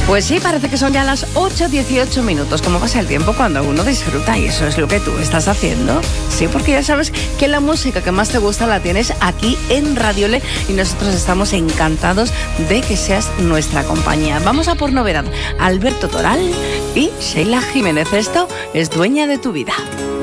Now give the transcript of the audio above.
Pues sí, parece que son ya las 8:18 minutos. ¿Cómo pasa el tiempo cuando uno disfruta? Y eso es lo que tú estás haciendo. Sí, porque ya sabes que la música que más te gusta la tienes aquí en Radiole y nosotros estamos encantados de que seas nuestra compañía. Vamos a por novedad. Alberto Toral y Sheila Jiménez. Esto es Dueña de tu vida.